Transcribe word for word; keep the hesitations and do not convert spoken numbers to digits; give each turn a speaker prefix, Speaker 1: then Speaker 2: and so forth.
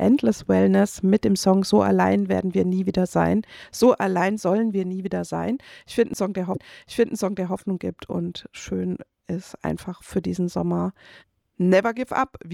Speaker 1: Endless Wellness mit dem Song So allein werden wir nie wieder sein. So allein sollen wir nie wieder sein. Ich finde einen Song, der Hoff- ich finde einen Song, der Hoffnung gibt und schön ist einfach für diesen Sommer. Never give up.